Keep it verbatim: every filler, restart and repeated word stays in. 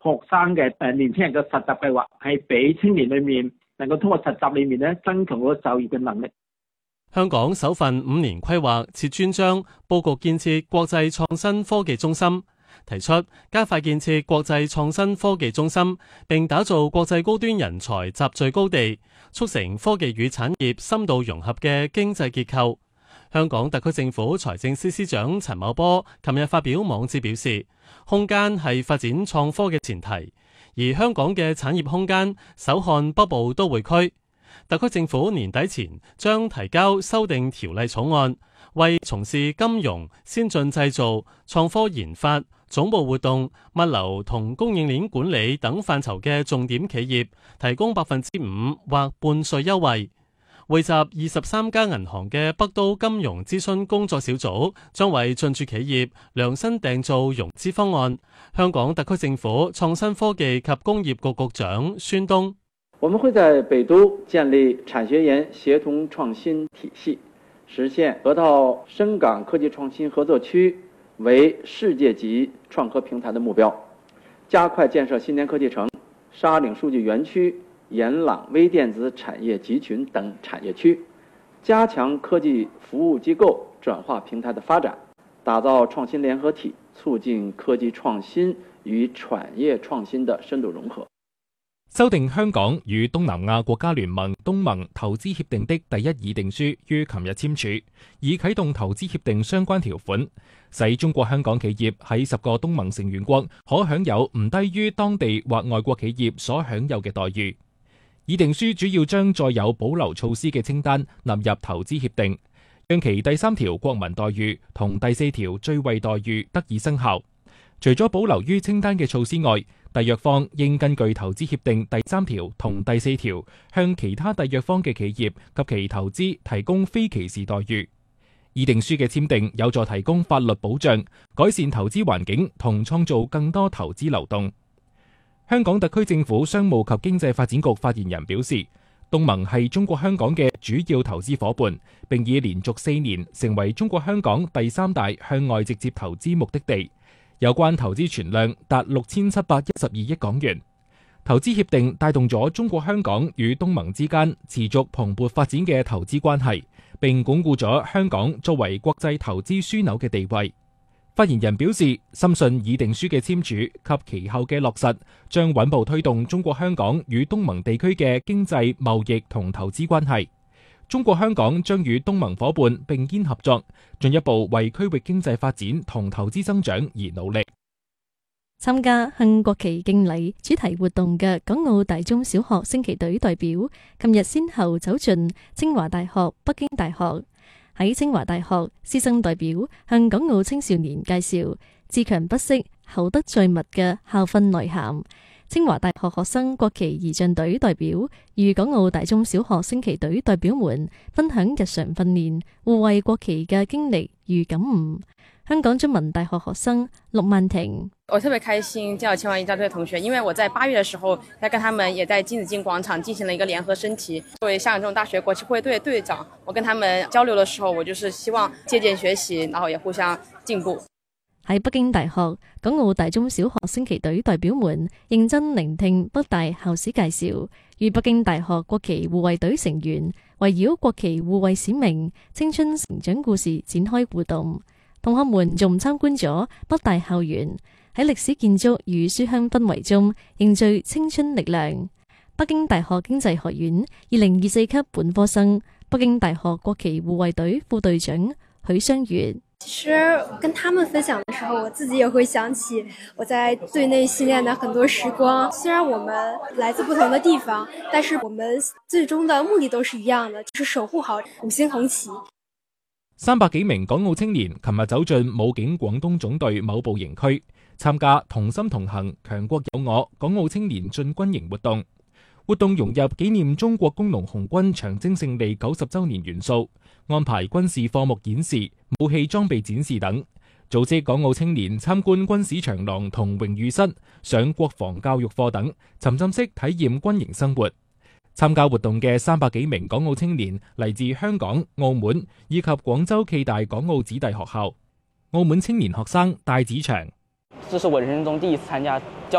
學生嘅誒年輕人嘅實習計劃，係俾青年裏面能夠通過實習裏面咧增強嗰個就業嘅能力。 香港首份五年規劃設專章，佈局建設國際創新科技中心，提出加快建設國際創新科技中心，並打造國際高端人才集聚高地，促成科技與產業深度融合嘅經濟結構。香港特區政府財政司司長陳茂波琴日發表網誌表示，空間係發展創科嘅前提，而香港嘅產業空間首看北部都會區。特區政府年底前將提交修訂條例草案，為從事金融、先進製造、創科研發、總部活動、物流同供應鏈管理等範疇嘅重點企業提供百分之五或半稅優惠。匯集二十三家銀行嘅北都金融諮詢工作小組將為進駐企業量身訂造融資方案。香港特區政府創新科技及工業局局長孫東： 我們會在北都建立產學研協同創新體系，實現河套深港科技創新合作區為世界級創科平台的目標，加快建設新田科技城、沙嶺數據園區、元朗微電子產業集群等產業區，加強科技服務機構轉化平台的發展，打造創新聯合體，促進科技創新與產業創新的深度融合。 修訂香港與東南亞國家聯盟東盟投資協定的第一議定書於琴日簽署，以啟動投資協定相關條款，使中國香港企業喺十個東盟成員國可享有唔低於當地或外國企業所享有嘅待遇。議定書主要將載有保留措施嘅清單納入投資協定，讓其第三條國民待遇同第四條最惠待遇得以生效。除咗保留於清單嘅措施外，締約方應根據投資協定第三條同第四條向其他締約方嘅企業及其投資提供非歧視待遇。議定書嘅簽訂有助提供法律保障，改善投資環境同創造更多投資流動。香港特區政府商務及經濟發展局發言人表示，東盟係中國香港嘅主要投資夥伴，並已連續四年成為中國香港第三大向外直接投資目的地。有關投資存量達六千七百一十二億港元。投資協定帶動咗中國香港與東盟之間持續蓬勃發展嘅投資關係，並鞏固咗香港作為國際投資樞紐嘅地位。發言人表示，深信議定書嘅簽署及其後嘅落實，將穩步推動中國香港與東盟地區嘅經濟、貿易同投資關係。中國香港將與東盟夥伴並肩合作，進一步為區域經濟發展同投資增長而努力。 參加向國旗敬禮主題活動嘅港澳大中小學升旗隊代表，琴日先後走進清華大學、北京大學。喺清華大學，師生代表向港澳青少年介紹自強不息、厚德載物嘅校訓內涵。清華大學學生國旗儀仗隊代表與港澳大中小學升旗隊代表們分享日常訓練、護衛國旗嘅經歷與感悟。香港中文大學學生陸曼婷： 我特別開心見到清華儀仗隊的同學，因為我在八月的時候，在跟他們也在金紫荊廣場進行了一個聯合升旗。作為香港中文大學國旗會隊隊長，我跟他們交流的時候，我就是希望借鑑學習，然後也互相進步。 喺北京大學，港澳大中小學升旗隊代表們認真聆聽北大校史介紹，與北京大學國旗護衛隊成員圍繞國旗護衛使命、青春成長故事展開互動。同學們仲參觀咗北大校園，喺歷史建築與書香氛圍中凝聚青春力量。北京大學經濟學院二零二四級本科生、北京大學國旗護衛隊副隊長許湘月： 其實跟他們分享的時候，我自己也會想起我在隊內訓練的很多時光。雖然我們來自不同的地方，但是我們最終的目的都是一樣的，就是守護好五星紅旗。 三百幾名港澳青年琴日走進武警廣東總隊某部營區，參加同心同行、強國有我港澳青年進軍營活動。活動融入紀念中國工農紅軍長征勝利九十週年元素，安排軍事課目演示、武器裝備展示等，組織港澳青年參觀軍史長廊同榮譽室、上國防教育課等，沉浸式體驗軍營生活。參加活動嘅三百幾名港澳青年嚟自香港、澳門以及廣州暨大港澳子弟學校。澳門青年學生戴子祥： 這是我人生中第一次參加